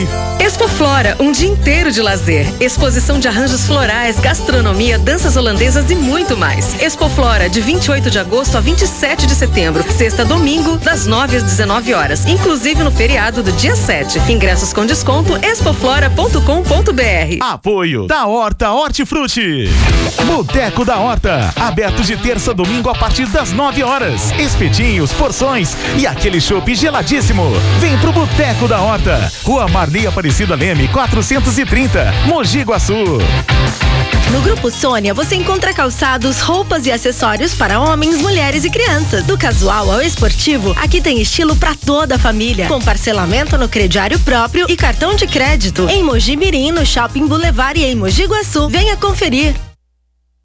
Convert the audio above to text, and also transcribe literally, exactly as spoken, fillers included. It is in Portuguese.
Expoflora, um dia inteiro de lazer. Exposição de arranjos florais, gastronomia, danças holandesas e muito mais. Expoflora, de vinte e oito de agosto a vinte e sete de setembro. Sexta a domingo, das nove às dezenove horas. Inclusive no feriado do dia sete. Ingressos com desconto expoflora ponto com ponto br. Apoio da Horta Hortifruti. Boteco da Horta, aberto de terça a domingo a partir das nove horas. Espetinhos, porções e aquele chopp geladíssimo. Vem pro Boteco da Horta, Rua Marli Aparecida Leme, quatrocentos e trinta, Mogi Guaçu. No Grupo Sônia você encontra calçados, roupas e acessórios para homens, mulheres e crianças. Do casual ao esportivo, aqui tem estilo para toda a família. Com parcelamento no crediário próprio e cartão de crédito. Em Mogi Mirim, no Shopping Boulevard e em Mogi Guaçu. Venha conferir.